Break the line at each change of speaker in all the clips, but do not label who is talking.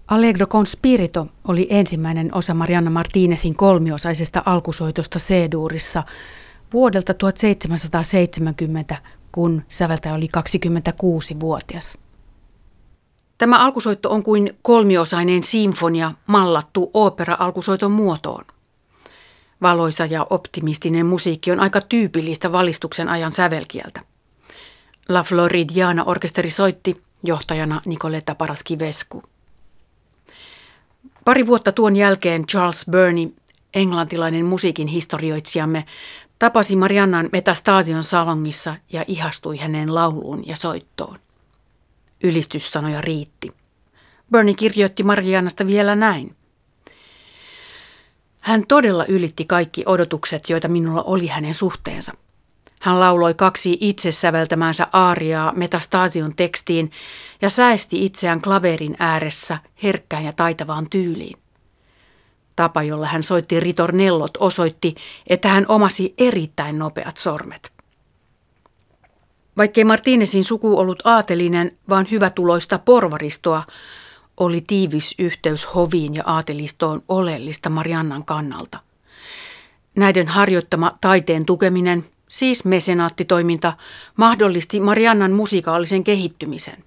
Allegro con spirito oli ensimmäinen osa Marianna Martinezin kolmiosaisesta alkusoitosta C-duurissa vuodelta 1770, kun säveltäjä oli 26-vuotias. Tämä alkusoitto on kuin kolmiosainen sinfonia mallattu ooppera-alkusoiton muotoon. Valoisa ja optimistinen musiikki on aika tyypillistä valistuksen ajan sävelkieltä. La Floridiana-orkesteri soitti, johtajana Nicoletta Paraskivescu. Pari vuotta tuon jälkeen Charles Burney, englantilainen musiikin historioitsijamme, tapasi Mariannan Metastasion salongissa ja ihastui hänen lauluun ja soittoon. Ylistyssanoja riitti. Burney kirjoitti Mariannasta vielä näin. Hän todella ylitti kaikki odotukset, joita minulla oli hänen suhteensa. Hän lauloi 2 itse säveltämäänsä aariaa Metastasion tekstiin ja säesti itseään klaverin ääressä herkkään ja taitavaan tyyliin. Tapa, jolla hän soitti ritornellot, osoitti, että hän omasi erittäin nopeat sormet. Vaikkei Martinezin suku ollut aatelinen, vaan hyvätuloista porvaristoa, oli tiivis yhteys hoviin ja aatelistoon oleellista Mariannan kannalta. Näiden harjoittama taiteen tukeminen, siis mesenaattitoiminta, mahdollisti Mariannan musikaalisen kehittymisen.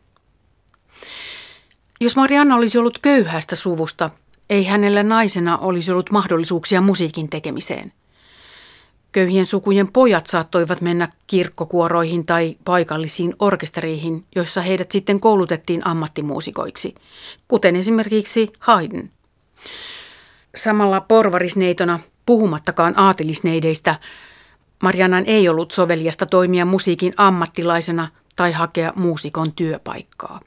Jos Marianna olisi ollut köyhästä suvusta, ei hänellä naisena olisi ollut mahdollisuuksia musiikin tekemiseen. Köyhien sukujen pojat saattoivat mennä kirkkokuoroihin tai paikallisiin orkesteriihin, joissa heidät sitten koulutettiin ammattimuusikoiksi, kuten esimerkiksi Haydn. Samalla porvarisneitona, puhumattakaan aatelisneideistä, Mariannan ei ollut soveliasta toimia musiikin ammattilaisena tai hakea muusikon työpaikkaa.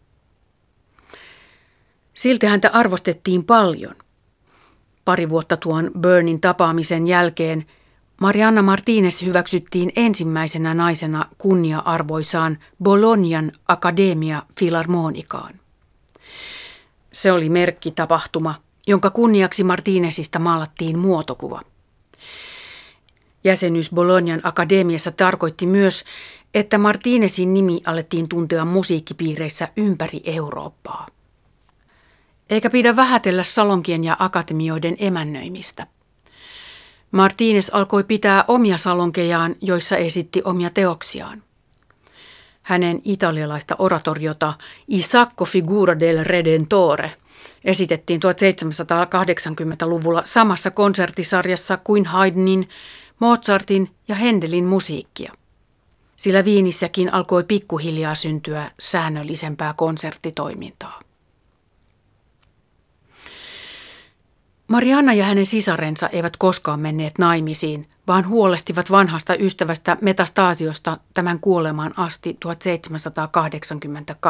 Silti häntä arvostettiin paljon. Pari vuotta tuon Burneyn tapaamisen jälkeen Marianna Martinez hyväksyttiin ensimmäisenä naisena kunnia-arvoisaan Bolognan Accademia Filharmonikaan. Se oli merkkitapahtuma, jonka kunniaksi Martinezista maalattiin muotokuva. Jäsenyys Bolognan akademiassa tarkoitti myös, että Martinezin nimi alettiin tuntea musiikkipiireissä ympäri Eurooppaa. Eikä pidä vähätellä salonkien ja akatemioiden emännöimistä. Martinez alkoi pitää omia salonkejaan, joissa esitti omia teoksiaan. Hänen italialaista oratoriota Isacco figura del Redentore esitettiin 1780-luvulla samassa konserttisarjassa kuin Haydnin, Mozartin ja Händelin musiikkia. Sillä Viinissäkin alkoi pikkuhiljaa syntyä säännöllisempää konserttitoimintaa. Marianna ja hänen sisarensa eivät koskaan menneet naimisiin, vaan huolehtivat vanhasta ystävästä Metastasiosta tämän kuolemaan asti 1782.